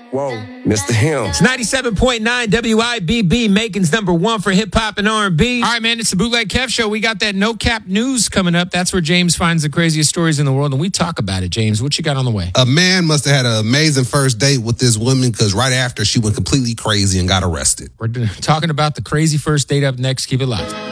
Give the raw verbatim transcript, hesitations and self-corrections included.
Whoa, Mister Him. It's ninety-seven point nine W I B B, Macon's number one for hip hop and R and B. All right, man, it's the Bootleg Kev Show. We got that No Cap News coming up. That's where James finds the craziest stories in the world, and we talk about it. James, what you got on the way? A man must have had an amazing first date with this woman because right after she went completely crazy and got arrested. We're talking about the crazy first date up next. Keep it live.